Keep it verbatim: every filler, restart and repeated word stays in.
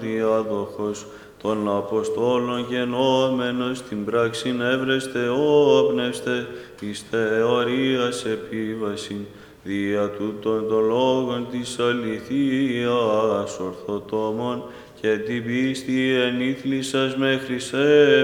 διάδοχος των Αποστόλων γενόμενος την πράξην έβρεστε όπνευστε εις θεωρίας επίβασιν δια τούτων των λόγων της αληθείας ορθοτόμων και την πίστη ενήθλησας μέχρι σε